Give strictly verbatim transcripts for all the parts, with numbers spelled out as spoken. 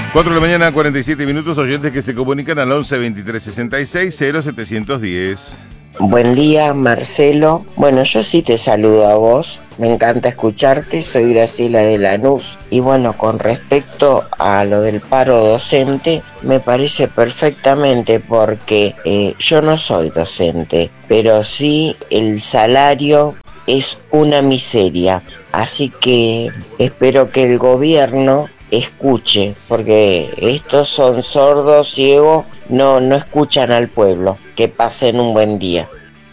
cuatro de la mañana, cuarenta y siete minutos, oyentes que se comunican al once veintitrés sesenta y seis cero setecientos diez. Buen día, Marcelo. Bueno, yo sí te saludo a vos. Me encanta escucharte. Soy Graciela de Lanús. Y bueno, con respecto a lo del paro docente, me parece perfectamente porque eh, yo no soy docente, pero sí el salario es una miseria. Así que espero que el gobierno escuche, porque estos son sordos, ciegos, no, no escuchan al pueblo. Que pasen un buen día.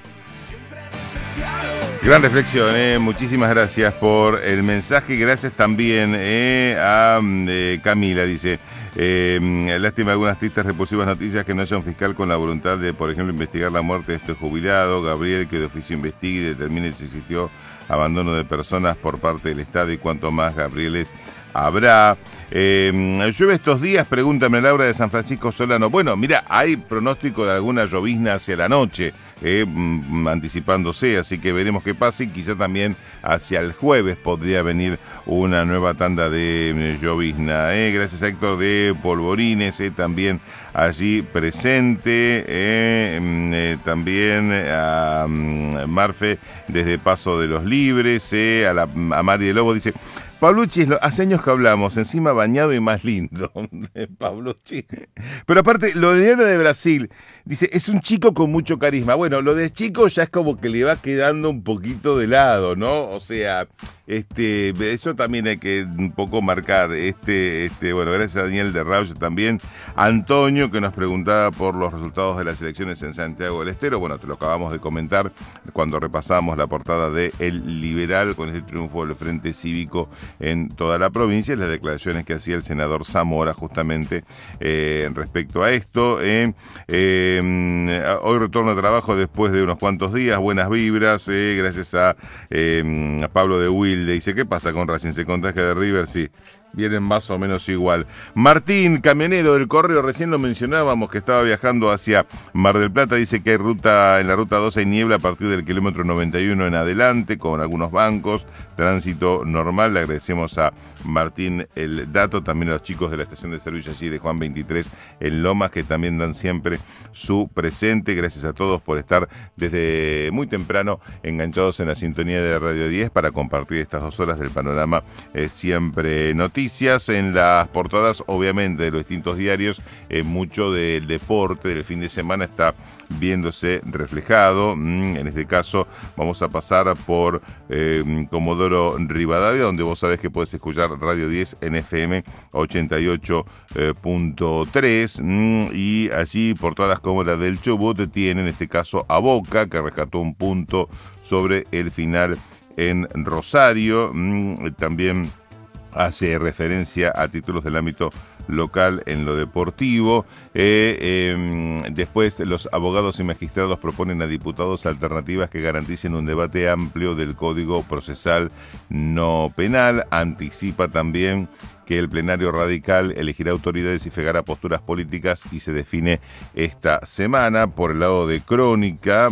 Gran reflexión, eh. Muchísimas gracias por el mensaje. Gracias también eh, a eh, Camila, dice, eh, lástima algunas tristes repulsivas noticias que no haya un fiscal con la voluntad de, por ejemplo, investigar la muerte de este jubilado. Gabriel, que de oficio investigue y determine si existió abandono de personas por parte del Estado y cuánto más Gabrieles habrá. Eh, llueve estos días, pregúntame Laura de San Francisco Solano. Bueno, mira, hay pronóstico de alguna llovizna hacia la noche, eh, mm, anticipándose, así que veremos qué pasa y quizá también hacia el jueves podría venir una nueva tanda de eh, llovizna. Eh. Gracias a Héctor de Polvorines, eh, también allí presente, eh, eh, también a mm, Marfe desde Paso de los Libres, eh, a, la, a Mari de Lobo, dice... Pablucci, hace años que hablamos, encima bañado y más lindo, Pablucci. Pero aparte, lo de Diana de Brasil, dice, es un chico con mucho carisma. Bueno, lo de chico ya es como que le va quedando un poquito de lado, ¿no? O sea, este, eso también hay que un poco marcar. Este, este, bueno, gracias a Daniel de Rauch también. Antonio, que nos preguntaba por los resultados de las elecciones en Santiago del Estero. Bueno, te lo acabamos de comentar cuando repasamos la portada de El Liberal con ese triunfo del Frente Cívico en toda la provincia, y las declaraciones que hacía el senador Zamora justamente eh, respecto a esto. Eh, eh, hoy retorno a trabajo después de unos cuantos días, buenas vibras, eh, gracias a, eh, a Pablo de Wilde. Dice, ¿qué pasa con Racing? ¿Se contagia de River? Sí. Vienen más o menos igual. Martín, camionero del Correo, recién lo mencionábamos, que estaba viajando hacia Mar del Plata. Dice que hay ruta, en la ruta dos hay niebla a partir del kilómetro noventa y uno en adelante, con algunos bancos, tránsito normal. Le agradecemos a Martín el dato, también a los chicos de la estación de servicio allí de Juan veintitrés en Lomas, que también dan siempre su presente. Gracias a todos por estar desde muy temprano enganchados en la sintonía de Radio diez para compartir estas dos horas del panorama eh, siempre noticias. En las portadas, obviamente, de los distintos diarios, eh, mucho del deporte del fin de semana está viéndose reflejado. Mm, en este caso, vamos a pasar por eh, Comodoro Rivadavia, donde vos sabés que podés escuchar Radio diez en F M ochenta y ocho punto tres. Mm, y allí, portadas como la del Chubut, tiene en este caso a Boca, que rescató un punto sobre el final en Rosario. Mm, también hace referencia a títulos del ámbito local en lo deportivo. Eh, eh, después, los abogados y magistrados proponen a diputados alternativas que garanticen un debate amplio del Código Procesal No Penal. Anticipa también que el plenario radical elegirá autoridades y fijará posturas políticas y se define esta semana. Por el lado de Crónica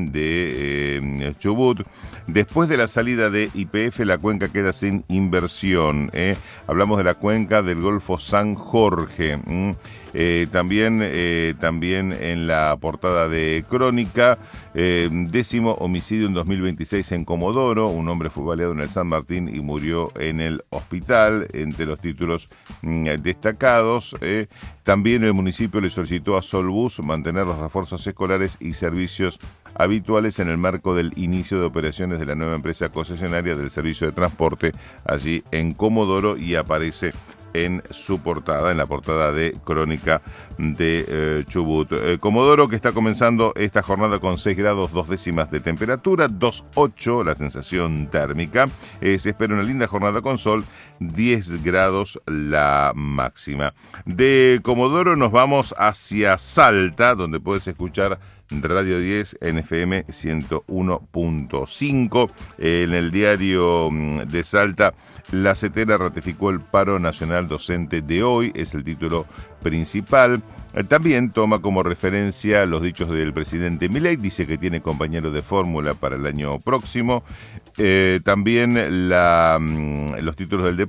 de eh, Chubut, después de la salida de Y P F, la cuenca queda sin inversión. ¿eh? Hablamos de la cuenca del Golfo San Jorge. ¿m? Eh, también, eh, también en la portada de Crónica, eh, décimo homicidio en dos mil veintiséis en Comodoro. Un hombre fue baleado en el San Martín y murió en el hospital, entre los títulos mm, destacados. Eh. También el municipio le solicitó a Solbus mantener los refuerzos escolares y servicios habituales en el marco del inicio de operaciones de la nueva empresa concesionaria del servicio de transporte allí en Comodoro, y aparece en su portada, en la portada de Crónica de eh, Chubut. Eh, Comodoro, que está comenzando esta jornada con seis grados, dos décimas de temperatura, dos punto ocho la sensación térmica. Eh, se espera una linda jornada con sol, diez grados la máxima. De Comodoro nos vamos hacia Salta, donde puedes escuchar Radio diez en F M ciento uno punto cinco. En el diario de Salta, la CETERA ratificó el paro nacional docente de hoy, es el título principal. También toma como referencia los dichos del presidente Milei, dice que tiene compañero de fórmula para el año próximo. Eh, también la, los títulos del deporte.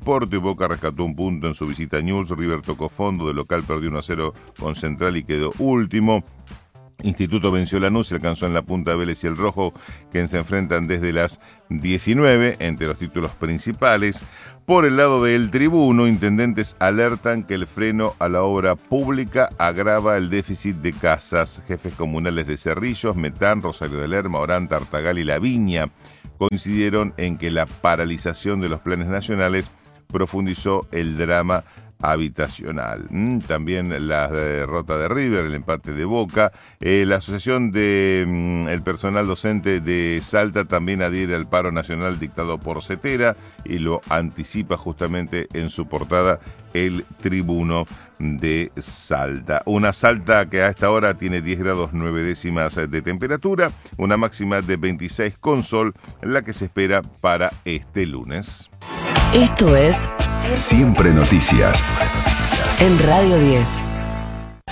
Deporte. Boca rescató un punto en su visita a Newell's. River tocó fondo, de local perdió uno a cero con Central y quedó último. Instituto venció Lanús y alcanzó en la punta de Vélez y el Rojo, que se enfrentan desde las diecinueve, entre los títulos principales. Por el lado del Tribuno, intendentes alertan que el freno a la obra pública agrava el déficit de casas. Jefes comunales de Cerrillos, Metán, Rosario de Lerma, Orán, Tartagal y La Viña coincidieron en que la paralización de los planes nacionales profundizó el drama habitacional. Mm, también la derrota de River, el empate de Boca. Eh, la Asociación de mm, el Personal Docente de Salta también adhiere al paro nacional dictado por Cetera y lo anticipa justamente en su portada el Tribuno de Salta. Una Salta que a esta hora tiene diez grados nueve décimas de temperatura, una máxima de veintiséis con sol, la que se espera para este lunes. Esto es Siempre Noticias en Radio diez.